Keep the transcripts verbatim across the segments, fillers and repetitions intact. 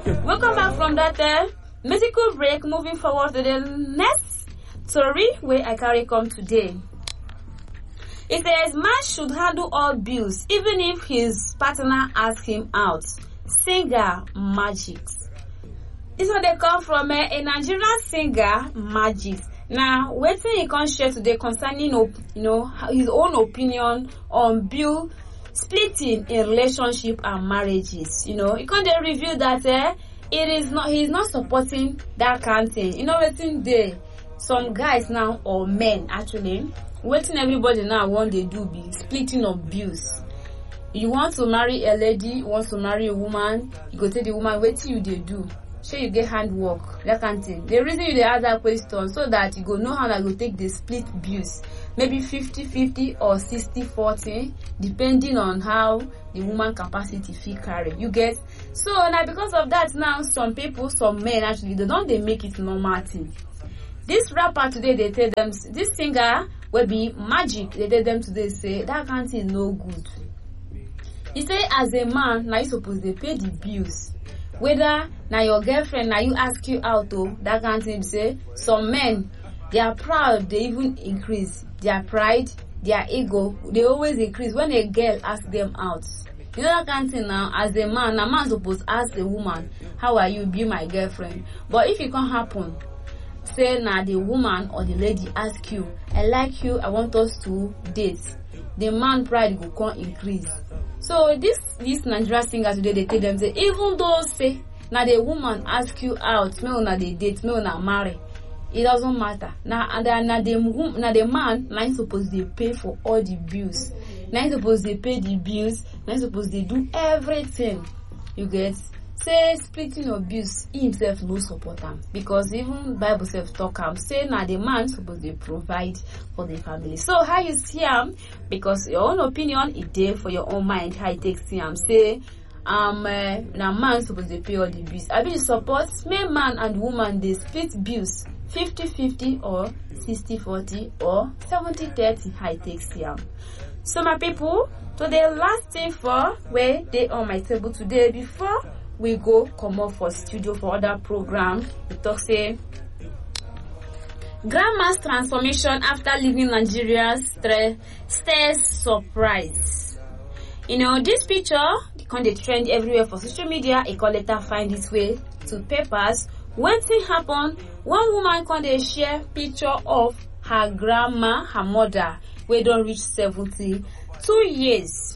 Welcome back from that uh, musical break. Moving forward to the next story where I carry come today. It says man should handle all bills even if his partner asks him out. Singer Magix. This one they come from uh, a Nigerian singer Magix. Now, waiting he can share today concerning you know his own opinion on bill splitting in relationship and marriages. You know, he can they review that uh, it is not he's not supporting that kind of thing. You know, waiting there some guys now or men actually waiting everybody now want they do be splitting of bills. You want to marry a lady, you want to marry a woman, you go tell the woman waiting you they do. Sure you get handwork, that kind of thing. The reason you they ask that question so that you go know how I go take the split bills. Maybe fifty fifty or sixty forty, depending on how the woman capacity fee carry. You get? So now because of that now some people, some men actually, they don't they make it normal thing. This rapper today they tell them, this singer will be Magic, they tell them today say that kind of thing no good. He say as a man, now you supposed to pay the bills. Whether now your girlfriend now you ask you out oh that kind of thing say some men they are proud, they even increase their pride, their ego, they always increase when a girl asks them out. You know that kind of thing now as a man, a man supposed to ask the woman, how are you, be my girlfriend. But if it can't happen, say now the woman or the lady ask you, I like you, I want us to date. The man pride will come increase. So this this Nigerian singer today they tell them say even though say now the woman ask you out, me una they date, me una marry, it doesn't matter. Now and then now the now the man now supposed to pay for all the bills. Now supposed to pay the bills. Now supposed to do everything. You get? Say splitting of bills, he himself no support him because even Bible self talk him say now the man supposed to provide for the family. So how you see him? Because your own opinion is there for your own mind. How you take see him say um uh, now man supposed to pay all the bills. I mean support me man and woman they split bills fifty fifty or sixty forty or seventy thirty. How you take see him? So my people, to the last thing for where they on my table today before we go come up for studio for other program. We talk say grandma's transformation after leaving Nigeria stares surprise. You know this picture can they trend everywhere for social media. It can later find its way to papers. When thing happen, one woman can they share picture of her grandma, her mother, we don't reach seventy-two years.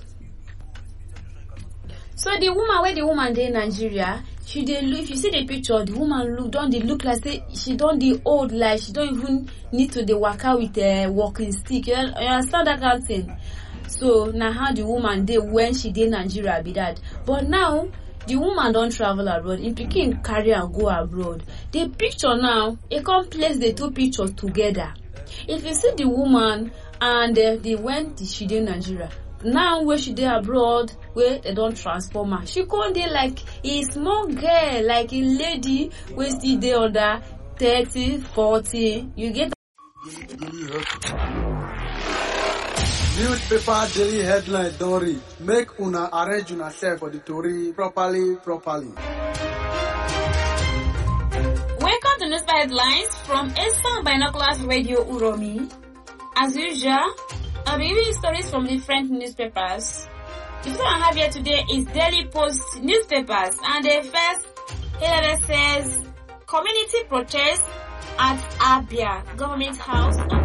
So the woman, where the woman dey in Nigeria, she dey look. If you see the picture, the woman look don't they look like say she don't dey old, like she don't even need to dey work out with a walking stick. You understand that kind of thing? So now how the woman dey when she dey in Nigeria be that. But now the woman don't travel abroad. If pikin carry and go abroad, the picture now it come place the two pictures together. If you see the woman and uh, the when she dey in Nigeria. Now where she dey abroad, where they don't transform her, she come dey like a small girl, like a lady where still dey under thirty, forty. You get newspaper daily headline don't read. Make una arrange una self for the story properly, properly. Welcome to newspaper headlines from Eastern Binoculars Radio Uromi. As usual, I'm reviewing stories from different newspapers. The first I have here today is Daily Post newspapers, and the first header says community protest at Abia Government House.